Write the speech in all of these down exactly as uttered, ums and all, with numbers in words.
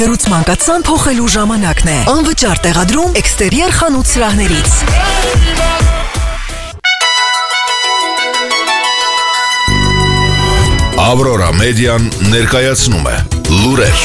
Մանկացան փոխելու ժամանակն է։ Անվճար տեղադրում էքստերիեր խանութ սրահներից։ Ավրորա մեդիան ներկայացնում է լուրեր։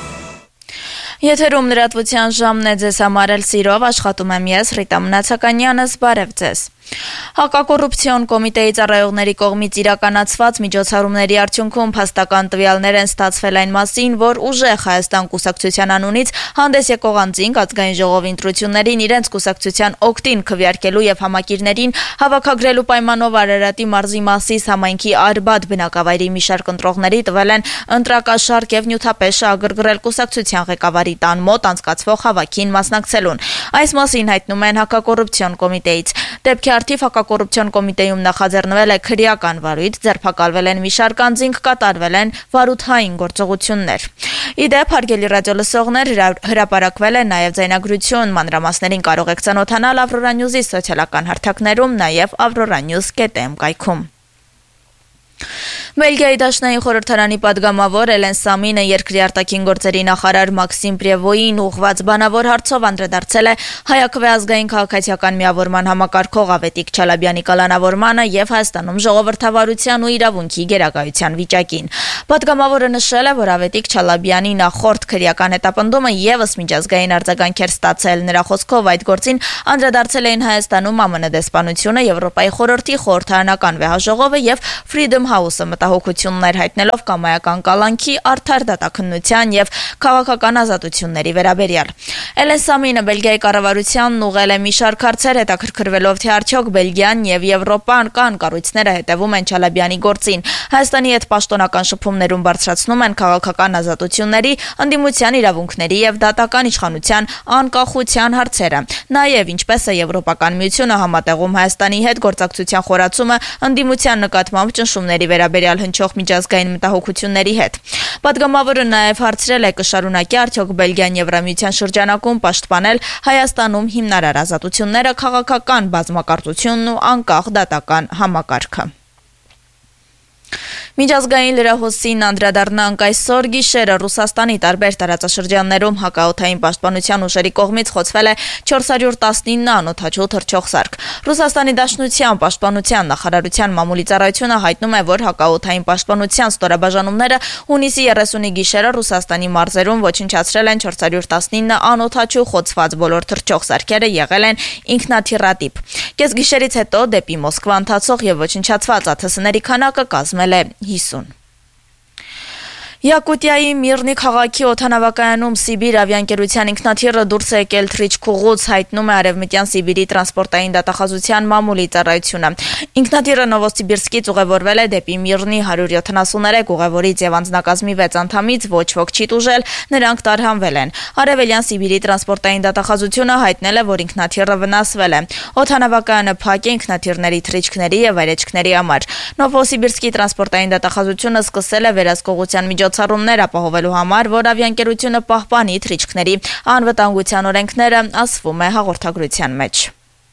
Եթերում լրատվության ժամն է, ձեզ համար էլ սիրով աշխատում եմ ես, Ռիտա Մնացականյանս, բարև ձեզ։ Հակակոռուպցիոն կոմիտեի ծառայողների կողմից իրականացված միջոցառումների արդյունքում փաստական տվյալներ են ստացվել այն մասին, որ ուժեղ Հայաստան կուսակցության անունից հանդես եկող անձինք ազգային ժողովի ընտրություններին իրենց կուսակցության օգտին քվեարկելու եւ համակիրներին հավաքագրելու պայմանով Արարատի մարզի Մասիս համայնքի Արբադ բնակավայրի մի շարք ընտրողների տվել են ընտրակաշառք եւ նյութապես շահագրգռել կուսակցության ղեկավարի տան մոտ անցկացվող հավաքին մասնակցելուն։ Այս մասին հայտնում են հակակոռուպցիոն կոմիտեից։ Դեպքի արդիվ հակակոռուպցիոն կոմիտեում նախաձեռնվել է քրեական վարույթ, ձերբակալվել են մի շարք անձինք, կատարվել են վարութային գործողություններ։ Իդեպ, հարգելի ռադիո լսողներ, հրապարակվել է նաև ձայնագրություն, մանրամասներին կարող եք ծանոթանալ Ավրորա Նյուզի սոցիալական հարթակներում, նաև avroranews dot am կայքում։ Բելգիայի դաշնային խորհրդարանի падգամավոր Էլեն Սամինը երկրի արտաքին գործերի նախարար Մաքսիմ Պրևոյին ուղղված բանավոր հարցով անդրադարձել է հայաքվե ազգային քաղաքացիական միավորման համակարգող Ավետիք Չալաբյանի կալանավորմանը եւ Հայաստանում ժողովրդավարության ու իրավունքի գերակայության վիճակին։ Падգամավորը նշել է, որ Ավետիք Չալաբյանի նախորդ քրեական հետապնդումը եւս միջազգային արձագանք էր ստացել։ Նրա խոսքով այդ գործին անդրադարձել էին Հայաստանում ԱՄՆ դեսպանությունը, Եվրոպայի խորհրդի խորհրդարանական վեհաժողովը եւ Freedom House-ը մտահոգություններ հայտնելով կամայական կալանքի, արդար դատաքննության եւ քաղաքական ազատությունների վերաբերյալ։ Էլեն Սամինը Բելգիայի կառավարությանն ուղղել է մի շարք հարցեր, հետաքրքրվելով թե արդյոք Բելգիան եւ Եվրոպան կան կառույցները հետևում են Չալաբյանի գործին։ Հայաստանի հետ պաշտոնական շփումներում բարձրացնում են քաղաքական ազատությունների, ընդդիմության իրավունքների եւ դատական իշխանության անկախության հարցերը։ Նաեւ ինչպես է Եվրոպական միությունը համատեղում Հայաստանի հետ գործակցության խորացումը ընդդիմության նկատմամբ ճնշումների վերաբերյալ հնչող միջազգային մտահոգությունների հետ։ Падգամավորը նաև հարցրել է կշարունակի արդյոք Բելգիան Եվրամիության շրջանակում պաշտպանել Հայաստանում հիմնարար ազատությունները, քաղաքական բազմակարծությունն ու անկախ դատական համակարգը։ Միջազգային լրահոսին անդրադառնանք այսօր գիշերը Ռուսաստանի տարբեր տարածաշրջաններում հակաօդային պաշտպանության ուժերի կողմից խոցվել է չորս հարյուր տասնինը անօդաչու թռչող սարք։ Ռուսաստանի Դաշնության պաշտպանության նախարարության մամուլի ծառայությունը հայտնում է, որ հակաօդային պաշտպանության ստորաբաժանումները հունիսի երեսունի գիշերը Ռուսաստանի մարզերում ոչնչացրել են չորս հարյուր տասնինը անօդաչու խոցված բոլոր թռչող սարքերը եղել են ինքնաթիռատիպ։ Կեսգիշերից հետո դեպի Մոսկվա ընթացող եւ ոչնչացված ԱԹՍ-ների քանակը կազմել է հիսուն։ Յակուտիայի Միրնի քաղաքի օդանավակայանում Սիբիր ավիաընկերության ինքնաթիռը դուրս է եկել թռիչքուղուց, հայտնում է Արևմտյան Սիբիրի տրանսպորտային դատախազության մամուլի ծառայությունը։ Ինքնաթիռը Նովոսիբիրսկից ուղևորվել է դեպի Միրնի հարյուր յոթանասուններեք ուղևորից եւ անձնակազմի վեց անդամից ոչ ոք չի տուժել, նրանք տարհանվել են։ Արևելյան Սիբիրի տրանսպորտային դատախազությունը հայտնել է, որ ինքնաթիռը վնասվել է։ Օդանավակայանը փակ է ինքնաթիռների թռիչքների եւ այրեջքների համար։ Նովոսիբիրսկի տրանսպորտային դատախազությունը սկսել է վերահսկողության միջոցառումներ ապահովելու համար, որ ավիաընկերությունը պահպանի թռիչքների անվտանգության օրենքները, ասվում է հաղորդագրության մեջ։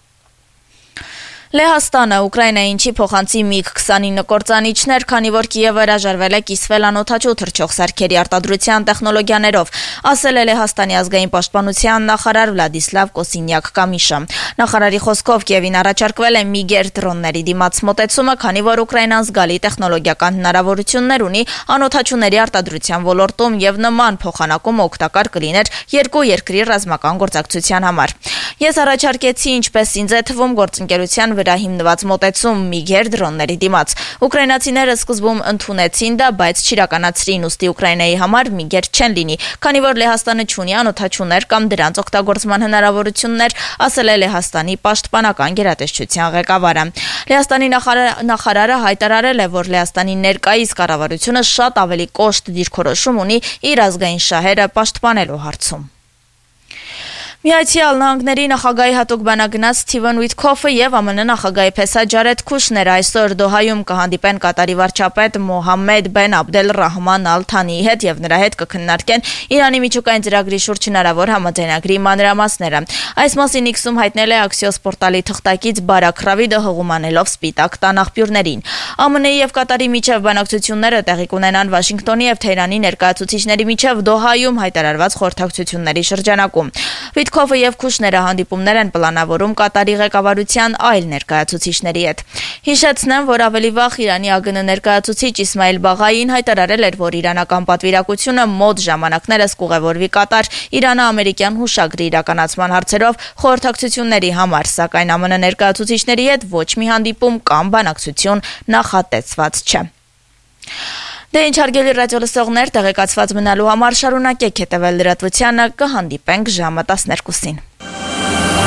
Լեհաստանը Ուկրաինային ինչի փոխանցի միգ քսանինը կործանիչներ, քանի որ Կիևը հրաժարվել է կիսվել անօդաչու թռչող սարքերի արտադրության տեխնոլոգիաներով, ասել է Լեհաստանի ազգային պաշտպանության նախարար Վլադիսլավ Կոսինյակ-Կամիշը։ Նախարարի խոսքով Կիևին առաջարկվել է միգեր դրոնների դիմաց մոտեցումը, քանի որ Ուկրաինան զգալի տեխնոլոգիական հնարավորություններ ունի անօդաչուների արտադրության ոլորտում եւ նման փոխանակում օգտակար կլիներ երկու երկրի ռազմական գործակցության համար։ Ես առաջարկեցի, ինչպես ինձ է թվում, գործընկերության վրա հիմնված մոտեցում միգեր դրոնների դիմաց։ Ուկրաինացիները սկզբում ընդունեցին դա, բայց չիրականացրին, ուստի Ուկրաինայի համար միգեր չեն լինի, քանի որ Լեհաստանը չունի անօդաչուներ կամ դրանց օգտագործման հնարավորություններ, ասել է Լեհաստանի պաշտպանական գերատեսչության ղեկավարը։ Լեհաստանի նախարարը հայտարարել է, որ Լեհաստանի ներկայիս կառավարությունը շատ ավելի կոշտ դիրքորոշում ունի իր ազգային շահերը պաշտպանելու հարցում։ Միացյալ Նահանգների նախագահի հատուկ բանագնաց Սթիվեն Ուիթքոֆը եւ ԱՄՆ նախագահի փեսա Ջարեդ Քուշները այսօր Դոհայում կհանդիպեն Կատարի վարչապետ Մոհամմեդ բեն Աբդել Ռահման Ալ Թանիի հետ եւ նրա հետ կքննարկեն Իրանի միջուկային ծրագրի շուրջ հնարավոր համաձայնագրի մանրամասները։ Այս մասին Իքսում հայտնել է Axios պորտալի թղթակից Բարակ Ռավիդը հղումանելով Սպիտակ տան աղբյուրներին։ ԱՄՆ-ի եւ Կատարի միջև բանակցությունները տեղի կունենան Վաշինգտոնի եւ Թեհրանի ներկայացուցիչների միջև Դոհայում հայտարարված խորհրդակցությունների շրջանակում։ Վիթքոֆը եւ Քուշները հանդիպումներ են պլանավորում Կատարի ղեկավարության այլ ներկայացուցիչների հետ։ Հիշեցնեմ, որ ավելի վաղ Իրանի ԱԳՆ ներկայացուցիչ Իսմայիլ Բաղային հայտարարել էր, որ իրանական պատվիրակությունը մոտ ժամանակներս կուղևորվի Կատար Իրано-ամերիկյան հուշագրի իրականացման հարցերով խորհրդակցությունների համար, սակայն ԱՄՆ ներկայացուցիչների հետ ոչ մի հանդիպում կամ բանակցություն նախատեսված չէ։ Դե ինչ հարգելի ռադիոլսողներ, տեղեկացված մնալու համար շարունակեք հետևել լրատվությանը, կհանդիպենք ժամը տասներկուսին։